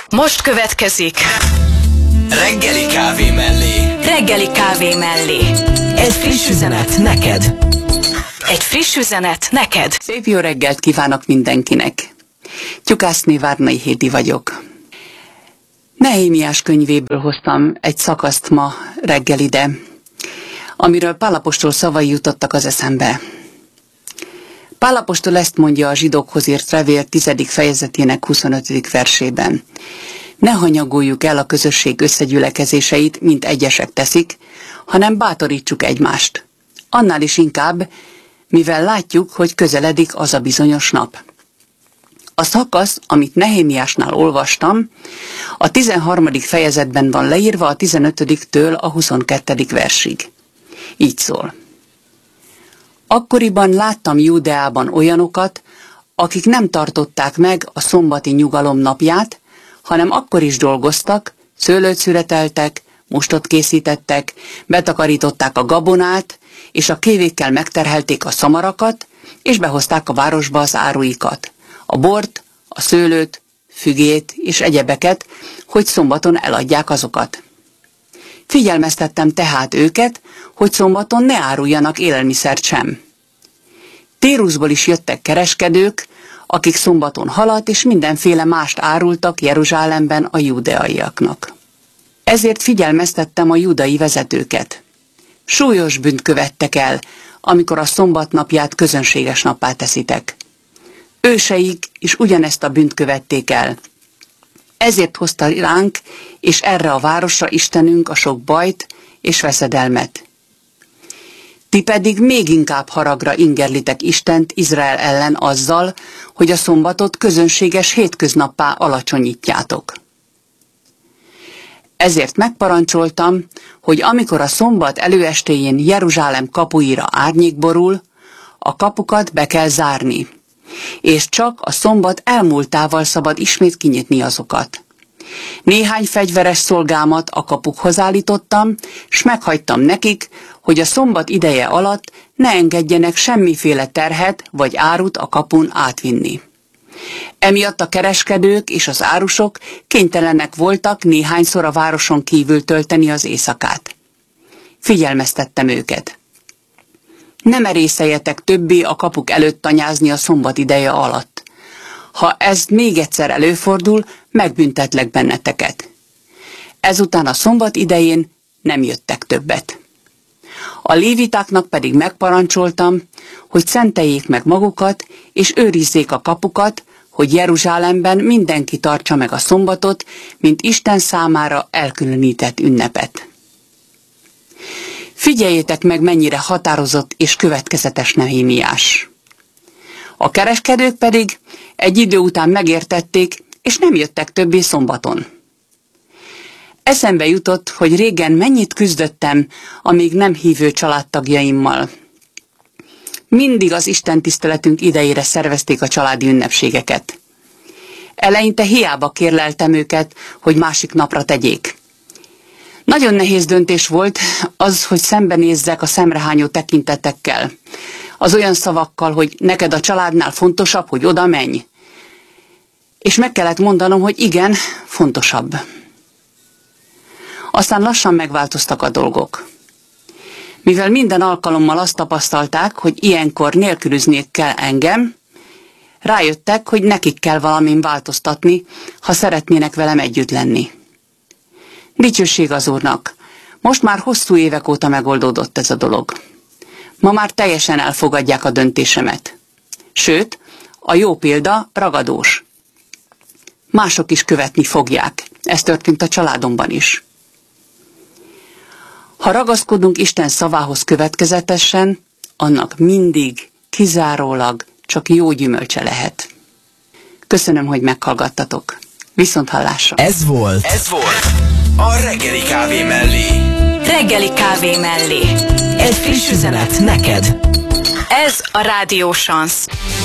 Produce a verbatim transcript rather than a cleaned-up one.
Most következik Reggeli kávé mellé. Reggeli kávé mellé. Egy friss üzenet neked. Egy friss üzenet neked. Szép jó reggelt kívánok mindenkinek. Tyukászné Várnai Hédi vagyok. Nehémiás könyvéből hoztam egy szakaszt ma reggel ide, amiről Pál apostol szavai jutottak az eszembe. Pál apostol ezt mondja a zsidókhoz írt levél tizedik fejezetének huszonötödik versében. Ne hanyagoljuk el a közösség összegyülekezéseit, mint egyesek teszik, hanem bátorítsuk egymást. Annál is inkább, mivel látjuk, hogy közeledik az a bizonyos nap. A szakasz, amit Nehémiásnál olvastam, a tizenharmadik fejezetben van leírva a tizenötödiktől a huszonkettedik versig. Így szól. Akkoriban láttam Júdeában olyanokat, akik nem tartották meg a szombati nyugalom napját, hanem akkor is dolgoztak, szőlőt szüreteltek, mustot készítettek, betakarították a gabonát, és a kévékkel megterhelték a szamarakat, és behozták a városba az áruikat, a bort, a szőlőt, fügét és egyebeket, hogy szombaton eladják azokat. Figyelmeztettem tehát őket, hogy szombaton ne áruljanak élelmiszert sem. Térusból is jöttek kereskedők, akik szombaton halat és mindenféle mást árultak Jeruzsálemben a júdeaiaknak. Ezért figyelmeztettem a júdai vezetőket. Súlyos bűnt követtek el, amikor a szombat napját közönséges nappá teszitek. Őseik is ugyanezt a bűnt követték el. Ezért hozta ránk, és erre a városra Istenünk a sok bajt és veszedelmet. Ti pedig még inkább haragra ingerlitek Istent Izrael ellen azzal, hogy a szombatot közönséges hétköznappá alacsonyítjátok. Ezért megparancsoltam, hogy amikor a szombat előestéjén Jeruzsálem kapuira árnyék borul, a kapukat be kell zárni, és csak a szombat elmúltával szabad ismét kinyitni azokat. Néhány fegyveres szolgámat a kapukhoz állítottam, s meghagytam nekik, hogy a szombat ideje alatt ne engedjenek semmiféle terhet vagy árut a kapun átvinni. Emiatt a kereskedők és az árusok kénytelenek voltak néhányszor a városon kívül tölteni az éjszakát. Figyelmeztettem őket. Ne merészeljetek többé a kapuk előtt tanyázni a szombat ideje alatt. Ha ez még egyszer előfordul, megbüntetlek benneteket. Ezután a szombat idején nem jöttek többet. A lévitáknak pedig megparancsoltam, hogy szenteljék meg magukat, és őrizzék a kapukat, hogy Jeruzsálemben mindenki tartsa meg a szombatot, mint Isten számára elkülönített ünnepet. Figyeljétek meg, mennyire határozott és következetes Nehémiás. A kereskedők pedig egy idő után megértették, és nem jöttek többé szombaton. Eszembe jutott, hogy régen mennyit küzdöttem a még nem hívő családtagjaimmal. Mindig az istentiszteletünk idejére szervezték a családi ünnepségeket. Eleinte hiába kérleltem őket, hogy másik napra tegyék. Nagyon nehéz döntés volt az, hogy szembenézzek a szemrehányó tekintetekkel. Az olyan szavakkal, hogy neked a családnál fontosabb, hogy oda menj. És meg kellett mondanom, hogy igen, fontosabb. Aztán lassan megváltoztak a dolgok. Mivel minden alkalommal azt tapasztalták, hogy ilyenkor nélkülözniük kell engem, rájöttek, hogy nekik kell valamin változtatni, ha szeretnének velem együtt lenni. Dicsőség az Úrnak! Most már hosszú évek óta megoldódott ez a dolog. Ma már teljesen elfogadják a döntésemet. Sőt, a jó példa ragadós. Mások is követni fogják. Ez történt a családomban is. Ha ragaszkodunk Isten szavához következetesen, annak mindig, kizárólag csak jó gyümölcse lehet. Köszönöm, hogy meghallgattatok. Viszonthallásra! Ez volt, ez volt a Reggeli kávé mellé. Reggeli kávé mellé. Egy friss üzenet neked. Ez a Rádió Sansz.